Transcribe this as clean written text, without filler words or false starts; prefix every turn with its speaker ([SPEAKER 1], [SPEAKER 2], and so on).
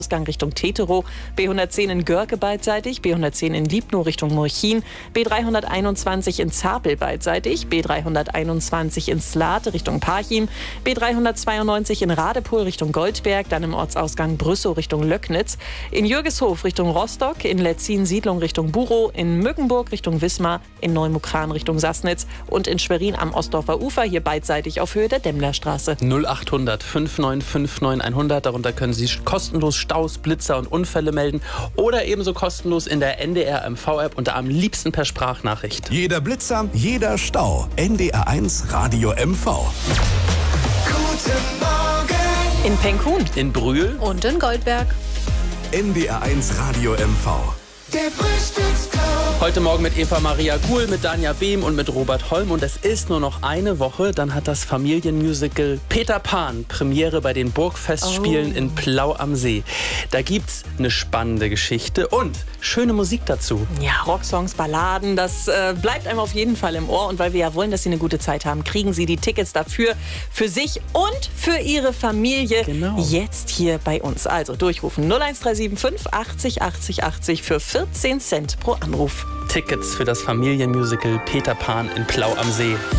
[SPEAKER 1] Ausgang Richtung Teterow, B110 in Görke beidseitig, B110 in Liebnow Richtung Murchin, B321 in Zapel beidseitig, B321 in Slate Richtung Parchim, B392 in Radepohl Richtung Goldberg, dann im Ortsausgang Brüssow Richtung Löcknitz, in Jürgeshof Richtung Rostock, in Letzin-Siedlung Richtung Burow, in Mückenburg Richtung Wismar, in Neumukran Richtung Sassnitz und in Schwerin am Ostdorfer Ufer, hier beidseitig auf Höhe der Demmlerstraße.
[SPEAKER 2] 0800 5959 100, darunter können Sie kostenlos Staus, Blitzer und Unfälle melden oder ebenso kostenlos in der NDR MV-App und da am liebsten per Sprachnachricht.
[SPEAKER 3] Jeder Blitzer, jeder Stau. NDR1 Radio MV.
[SPEAKER 4] Guten Morgen!
[SPEAKER 1] In Penkhuhn,
[SPEAKER 2] In Brühl
[SPEAKER 5] Und in Goldberg.
[SPEAKER 3] NDR1 Radio MV.
[SPEAKER 4] Der Frühstücksclub.
[SPEAKER 2] heute Morgen mit Eva Maria Guhl, mit Danja Behm und mit Robert Holm. Und es ist nur noch eine Woche, dann hat das Familienmusical Peter Pan Premiere bei den Burgfestspielen in Plau am See. Da gibt's eine spannende Geschichte und schöne Musik dazu.
[SPEAKER 1] ja, Rocksongs, Balladen, das bleibt einem auf jeden Fall im Ohr. Und weil wir ja wollen, dass Sie eine gute Zeit haben, kriegen Sie die Tickets dafür für sich und für Ihre Familie jetzt hier bei uns. Also durchrufen 01375 80 80 80 für 14 Cent pro Anruf.
[SPEAKER 2] Tickets für das Familienmusical Peter Pan in Plau am See.